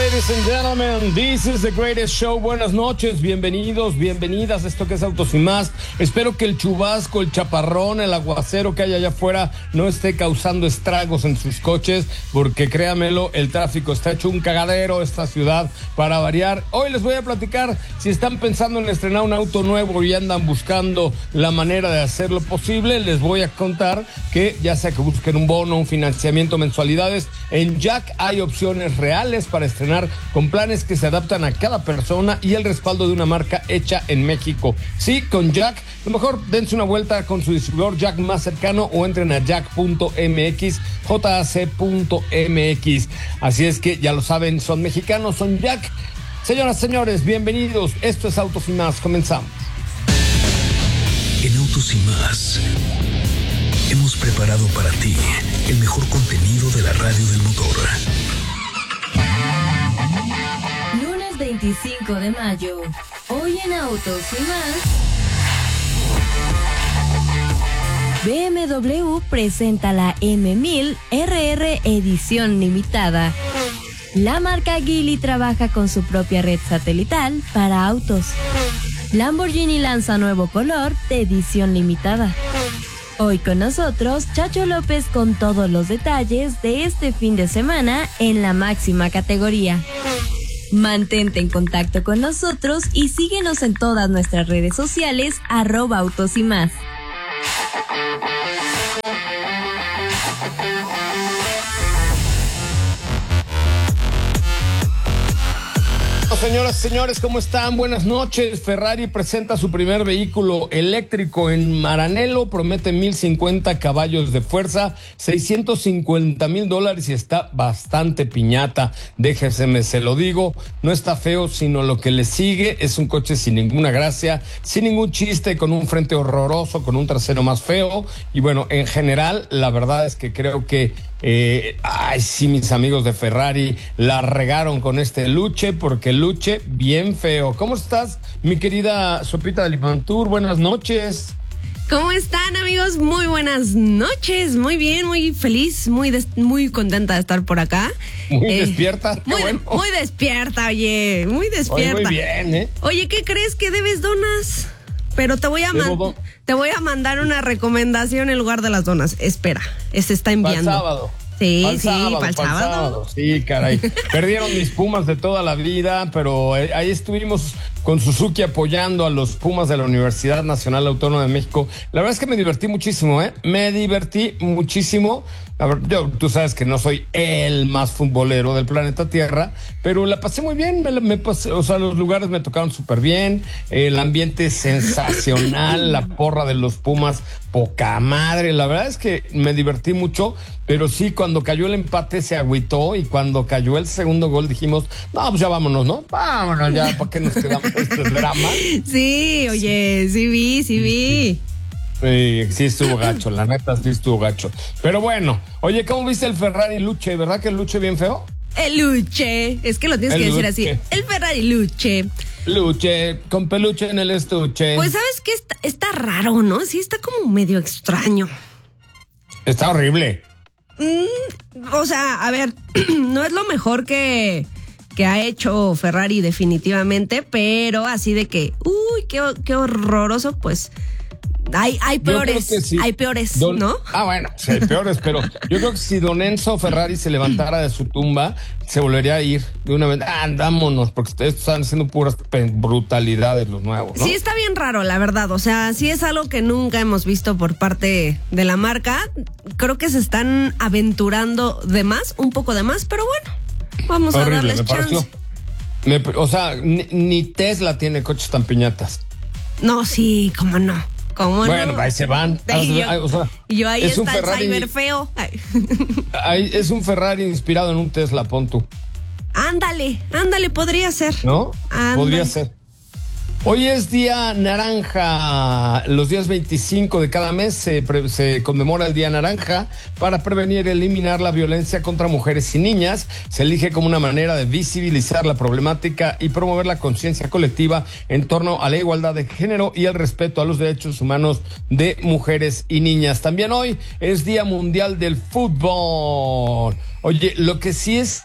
ladies and gentlemen, this is the greatest show. Buenas noches, bienvenidos, bienvenidas a esto que es Autos y Más. Espero que el chubasco, el chaparrón, el aguacero que hay allá afuera no esté causando estragos en sus coches, porque créamelo, el tráfico está hecho un cagadero esta ciudad para variar. Hoy les voy a platicar si están pensando en estrenar un auto nuevo y andan buscando la manera de hacerlo posible. Les voy a contar que ya sea que busquen un bono, un financiamiento, mensualidades, en Jack hay opciones reales para estrenar con planes que se adaptan a cada persona y el respaldo de una marca hecha en México. Sí, con Jack, a lo mejor dense una vuelta con su distribuidor Jack más cercano o entren a jack.mx, jac.mx. Así es que ya lo saben, son mexicanos, son Jack. Señoras, señores, bienvenidos. Esto es Autos y Más. Comenzamos. En Autos y Más hemos preparado para ti el mejor contenido de la radio del motor. Lunes 25 de mayo. Hoy en Autos y Más. BMW presenta la M1000 RR Edición Limitada. La marca Geely trabaja con su propia red satelital para autos. Lamborghini lanza nuevo color de edición limitada. Hoy con nosotros, Chacho López con todos los detalles de este fin de semana en la máxima categoría. Mantente en contacto con nosotros y síguenos en todas nuestras redes sociales, @Autos y Más. Señoras y señores, ¿cómo están? Buenas noches. Ferrari presenta su primer vehículo eléctrico en Maranello. Promete 1,050 caballos de fuerza, $650,000 y está bastante piñata. Déjeseme, se lo digo. No está feo, sino lo que le sigue. Es un coche sin ninguna gracia, sin ningún chiste, con un frente horroroso, con un trasero más feo. Y bueno, en general, la verdad es que creo que sí, mis amigos de Ferrari la regaron con este Luce, porque Luce bien feo. ¿Cómo estás, mi querida Sopita de Limantur? Buenas noches. ¿Cómo están, amigos? Muy buenas noches. Muy bien, muy feliz, muy contenta de estar por acá. Muy despierta. Muy despierta, oye, muy despierta. Muy bien, Oye, ¿qué crees? Que debes donas, pero te voy a mandar una recomendación en lugar de las donas. Espera, se está enviando. Para el sábado. Sí, para el sábado. Sí, caray. Perdieron mis Pumas de toda la vida, pero ahí estuvimos con Suzuki apoyando a los Pumas de la Universidad Nacional Autónoma de México. La verdad es que me divertí muchísimo, Me divertí muchísimo. A ver, tú sabes que no soy el más futbolero del planeta Tierra, pero la pasé muy bien. Me pasé, o sea, los lugares me tocaron súper bien. El ambiente sensacional, la porra de los Pumas, poca madre. La verdad es que me divertí mucho, pero sí, cuando cayó el empate se agüitó y cuando cayó el segundo gol dijimos, no, pues ya vámonos, ¿no? Vámonos ya, ¿para qué nos quedamos este drama? Sí, oye, sí vi. Sí estuvo gacho, la neta sí estuvo gacho. Pero bueno, oye, ¿cómo viste el Ferrari Luce? ¿Verdad que el Luce bien feo? El Luce, es que lo tienes que decir así. El Ferrari Luce. Luce, con peluche en el estuche. Pues sabes que está raro, ¿no? Sí, está como medio extraño. Está horrible. O sea, a ver, no es lo mejor que ha hecho Ferrari definitivamente, pero así de que, qué horroroso, pues hay peores, sí. Hay peores, ¿no? Bueno, sí, hay peores, pero yo creo que si don Enzo Ferrari se levantara de su tumba, se volvería a ir de una vez. Vámonos, porque ustedes están haciendo puras brutalidades los nuevos, ¿no? Sí, está bien raro, la verdad. O sea, sí es algo que nunca hemos visto por parte de la marca. Creo que se están aventurando de más, un poco de más, pero bueno, vamos a darles chance. O sea, ni Tesla tiene coches tan piñatas. No, sí, cómo no. Bueno, ahí se van. Yo ahí está Ferrari, el cyber feo. Es un Ferrari inspirado en un Tesla, pon tú. Ándale, podría ser. ¿No? Ándale. Podría ser. Hoy es día naranja. Los días 25 de cada mes se conmemora el día naranja para prevenir y eliminar la violencia contra mujeres y niñas. Se elige como una manera de visibilizar la problemática y promover la conciencia colectiva en torno a la igualdad de género y el respeto a los derechos humanos de mujeres y niñas. También hoy es Día Mundial del Fútbol. Oye, lo que sí es que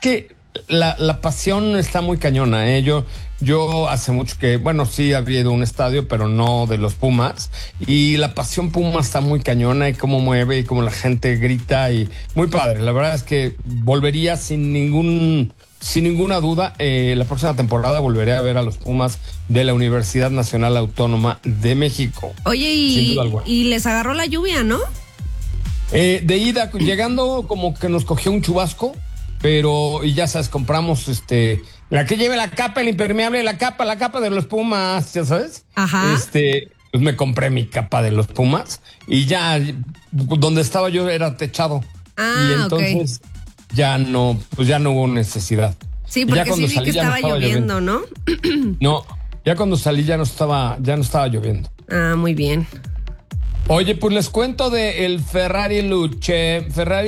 la pasión está muy cañona, ¿eh? Yo hace mucho que, bueno, sí había ido a un estadio, pero no de los Pumas. Y la pasión Puma está muy cañona y cómo mueve y cómo la gente grita y muy padre. La verdad es que volvería sin ninguna duda. La próxima temporada volveré a ver a los Pumas de la Universidad Nacional Autónoma de México. Oye, y les agarró la lluvia, ¿no? De ida, llegando como que nos cogió un chubasco, pero, y ya sabes, compramos la que lleve la capa, el impermeable, la capa de los Pumas, ya sabes. Ajá. Pues me compré mi capa de los Pumas y ya donde estaba yo era techado. Y entonces ya no hubo necesidad. Sí, porque sí vi que estaba lloviendo, ¿no? No, ya cuando salí ya no estaba lloviendo. Ah, muy bien. Oye, pues les cuento de el Ferrari Luce,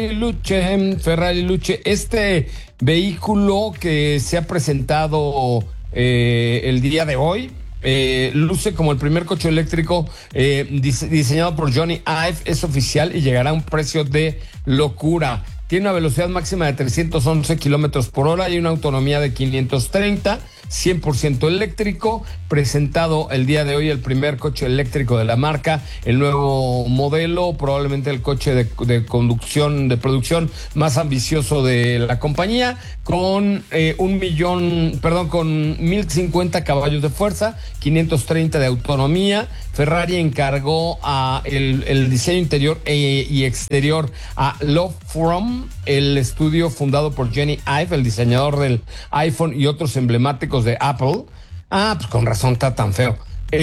este vehículo que se ha presentado el día de hoy. Luce como el primer coche eléctrico diseñado por Johnny Ive, es oficial y llegará a un precio de locura. Tiene una velocidad máxima de 311 kilómetros por hora y una autonomía de 530, 100% eléctrico. Presentado el día de hoy el primer coche eléctrico de la marca, el nuevo modelo, probablemente el coche de producción más ambicioso de la compañía, con 1,050 caballos de fuerza, 530 de autonomía. Ferrari encargó el diseño interior y exterior a Love From, el estudio fundado por Johnny Ive, el diseñador del iPhone y otros emblemáticos de Apple. Pues con razón está tan feo.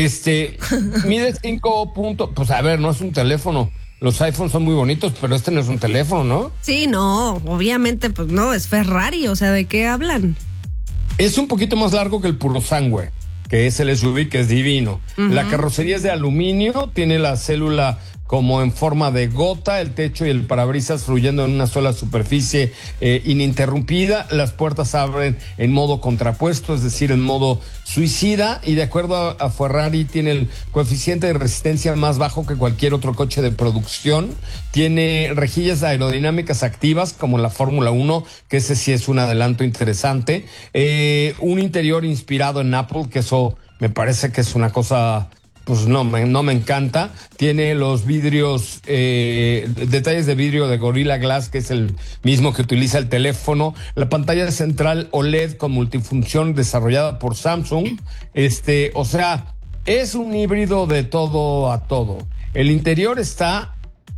Mide 5 puntos. Pues a ver, no es un teléfono. Los iPhones son muy bonitos, pero este no es un teléfono, ¿no? Sí, no, obviamente, pues no, es Ferrari, o sea, ¿de qué hablan? Es un poquito más largo que el Purosangue, que es el SUV, que es divino. Uh-huh. La carrocería es de aluminio, tiene la célula como en forma de gota, el techo y el parabrisas fluyendo en una sola superficie ininterrumpida. Las puertas abren en modo contrapuesto, es decir, en modo suicida, y de acuerdo a Ferrari tiene el coeficiente de resistencia más bajo que cualquier otro coche de producción. Tiene rejillas aerodinámicas activas como la Fórmula 1, que ese sí es un adelanto interesante. Un interior inspirado en Apple, que eso me parece que es una cosa... Pues no me encanta. Tiene los vidrios, detalles de vidrio de Gorilla Glass, que es el mismo que utiliza el teléfono. La pantalla central OLED con multifunción desarrollada por Samsung. O sea, es un híbrido de todo a todo. El interior está,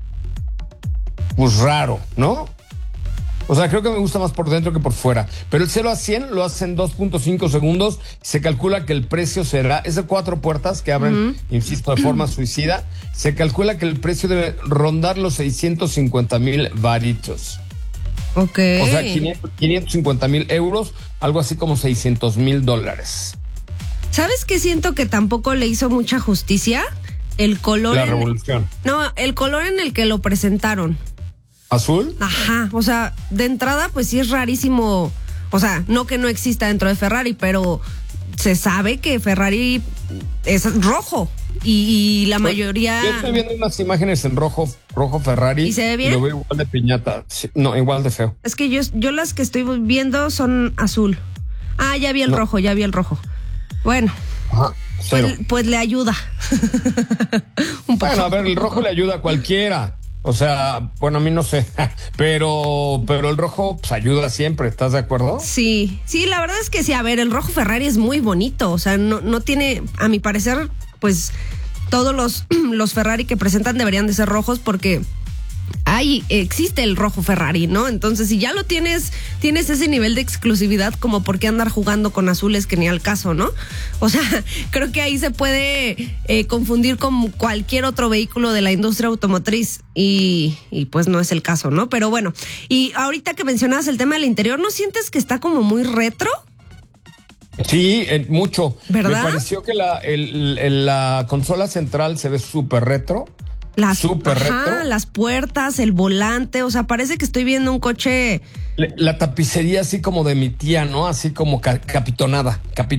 pues raro, ¿no? O sea, creo que me gusta más por dentro que por fuera. Pero el 0 a 100 lo hace en 2.5 segundos. Se calcula que el precio será... Es de 4 puertas que abren, insisto, de forma suicida. Se calcula que el precio debe rondar los 650,000 varitos. Ok. O sea, 550,000 euros, algo así como $600,000. ¿Sabes qué siento que tampoco le hizo mucha justicia? El color... La revolución. No, el color en el que lo presentaron. ¿Azul? Ajá, o sea, de entrada pues sí es rarísimo, o sea, no que no exista dentro de Ferrari, pero se sabe que Ferrari es rojo y la mayoría... Yo estoy viendo unas imágenes en rojo Ferrari. ¿Y se ve bien? Y lo veo igual de piñata. Sí, no, igual de feo. Es que yo las que estoy viendo son azul. Ah, ya vi el rojo. Bueno. Ajá. Pues le ayuda. Un poco. Bueno, a ver, el rojo le ayuda a cualquiera. O sea, bueno, a mí no sé, pero el rojo pues ayuda siempre, ¿estás de acuerdo? Sí, la verdad es que sí, a ver, el rojo Ferrari es muy bonito, o sea, no tiene, a mi parecer, pues todos los Ferrari que presentan deberían de ser rojos porque existe el rojo Ferrari, ¿no? Entonces, si ya lo tienes ese nivel de exclusividad, como por qué andar jugando con azules que ni al caso, ¿no? O sea, creo que ahí se puede confundir con cualquier otro vehículo de la industria automotriz y pues no es el caso, ¿no? Pero bueno, y ahorita que mencionabas el tema del interior, ¿no sientes que está como muy retro? Sí, mucho. ¿Verdad? Me pareció que la consola central se ve súper retro. Súper retro. Las puertas, el volante, o sea, parece que estoy viendo un coche. La tapicería así como de mi tía, ¿no? Así como capitonada.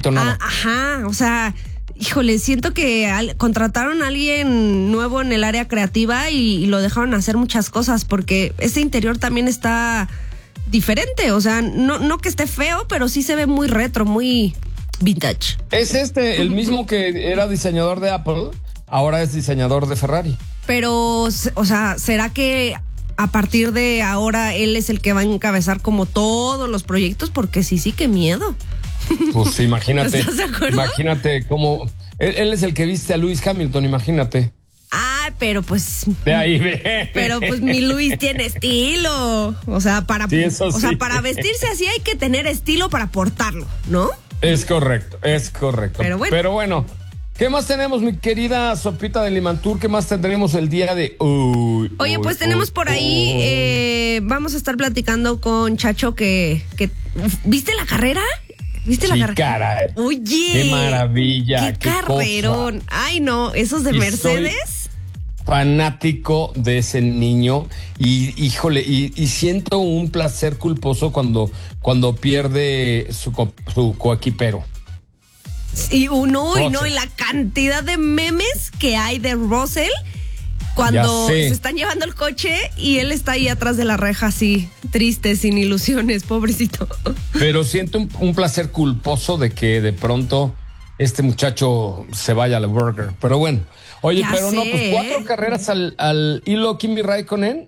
O sea, híjole, siento que contrataron a alguien nuevo en el área creativa y lo dejaron hacer muchas cosas porque ese interior también está diferente, o sea, no que esté feo, pero sí se ve muy retro, muy vintage. Es el mismo que era diseñador de Apple, ahora es diseñador de Ferrari. Pero, o sea, ¿será que a partir de ahora él es el que va a encabezar como todos los proyectos? Porque sí, qué miedo. Pues imagínate, ¿Estás de acuerdo? Imagínate cómo él es el que viste a Lewis Hamilton, imagínate. Ah, pero pues. De ahí ve. Pero pues mi Luis tiene estilo. O sea, para vestirse así hay que tener estilo para portarlo, ¿no? Es correcto. Pero bueno. ¿Qué más tenemos, mi querida Sopita de Limantur? ¿Qué más tendremos el día de hoy? Oye, pues tenemos por ahí, vamos a estar platicando con Chacho que ¿viste la carrera? ¿Viste la carrera? Caray. Oye. Qué maravilla. Qué carrerón. Cosa. Ay, no, esos de Mercedes. Soy fanático de ese niño y híjole, y siento un placer culposo cuando pierde su coequipero. Y y la cantidad de memes que hay de Russell cuando se están llevando el coche y él está ahí atrás de la reja así, triste, sin ilusiones, pobrecito. Pero siento un placer culposo de que de pronto este muchacho se vaya al burger. Pero bueno, oye, pues 4 carreras al hilo Kimi Raikkonen.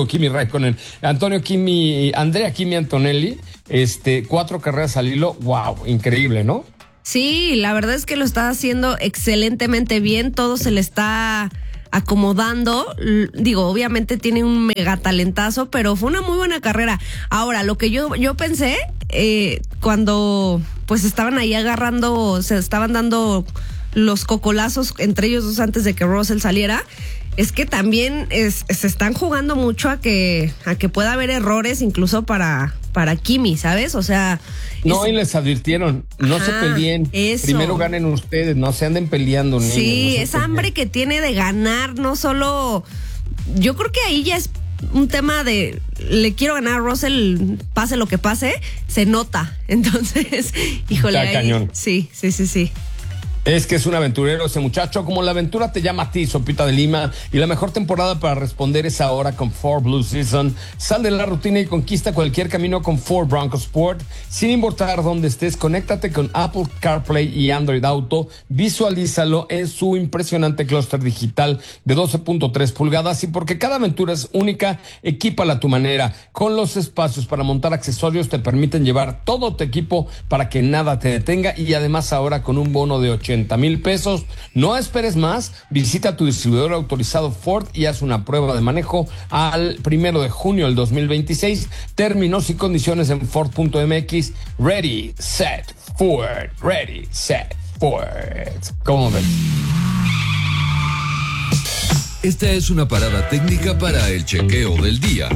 Andrea Kimi Antonelli, 4 carreras al hilo. Wow, increíble, ¿no? Sí, la verdad es que lo está haciendo excelentemente bien, todo se le está acomodando. Digo, obviamente tiene un mega talentazo, pero fue una muy buena carrera. Ahora, lo que yo pensé, cuando pues estaban ahí se estaban dando los cocolazos entre ellos dos antes de que Russell saliera, es que también se están jugando mucho a que pueda haber errores incluso para Kimi, ¿sabes? O sea... y les advirtieron, no se peleen, primero ganen ustedes, no se anden peleando. Niños, sí, no esa hambre que tiene de ganar, no solo... Yo creo que ahí ya es un tema de le quiero ganar a Russell, pase lo que pase, se nota. Entonces, híjole, está cañón. Sí. Es que es un aventurero ese muchacho, como la aventura te llama a ti, Sopita de Lima, y la mejor temporada para responder es ahora con Ford Blue Season. Sal de la rutina y conquista cualquier camino con Ford Bronco Sport. Sin importar dónde estés, conéctate con Apple CarPlay y Android Auto, visualízalo en su impresionante clúster digital de 12.3 pulgadas, y porque cada aventura es única, equípala a tu manera. Con los espacios para montar accesorios te permiten llevar todo tu equipo para que nada te detenga, y además ahora con un bono de 80,000 pesos. No esperes más, visita tu distribuidor autorizado Ford y haz una prueba de manejo al 1 de junio del 2026. Términos y condiciones en Ford.mx. Ready, set, Ford. Ready, set, Ford. ¿Cómo ves? Esta es una parada técnica para el chequeo del día.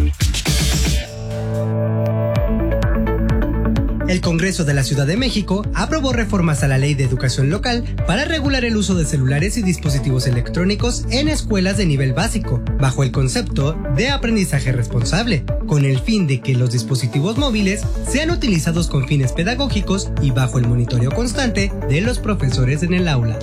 El Congreso de la Ciudad de México aprobó reformas a la Ley de Educación Local para regular el uso de celulares y dispositivos electrónicos en escuelas de nivel básico, bajo el concepto de aprendizaje responsable, con el fin de que los dispositivos móviles sean utilizados con fines pedagógicos y bajo el monitoreo constante de los profesores en el aula.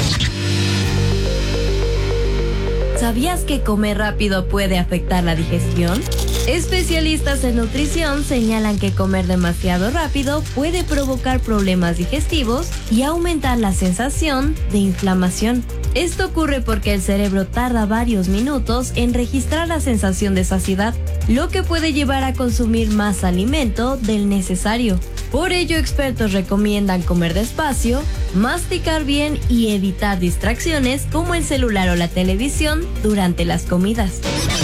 ¿Sabías que comer rápido puede afectar la digestión? Especialistas en nutrición señalan que comer demasiado rápido puede provocar problemas digestivos y aumentar la sensación de inflamación. Esto ocurre porque el cerebro tarda varios minutos en registrar la sensación de saciedad, lo que puede llevar a consumir más alimento del necesario. Por ello, expertos recomiendan comer despacio, masticar bien y evitar distracciones como el celular o la televisión durante las comidas.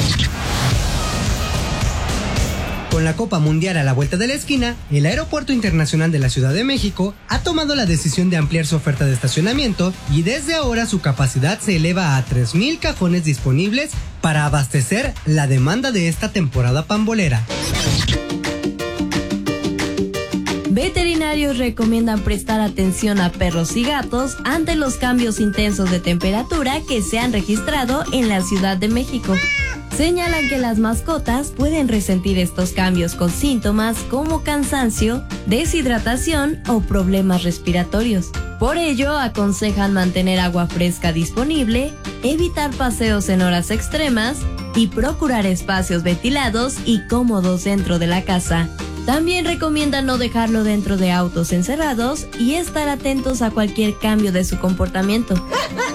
Con la Copa Mundial a la vuelta de la esquina, el Aeropuerto Internacional de la Ciudad de México ha tomado la decisión de ampliar su oferta de estacionamiento y desde ahora su capacidad se eleva a 3,000 cajones disponibles para abastecer la demanda de esta temporada pambolera. Veterinarios recomiendan prestar atención a perros y gatos ante los cambios intensos de temperatura que se han registrado en la Ciudad de México. Señalan que las mascotas pueden resentir estos cambios con síntomas como cansancio, deshidratación o problemas respiratorios. Por ello, aconsejan mantener agua fresca disponible, evitar paseos en horas extremas y procurar espacios ventilados y cómodos dentro de la casa. También recomienda no dejarlo dentro de autos encerrados y estar atentos a cualquier cambio de su comportamiento.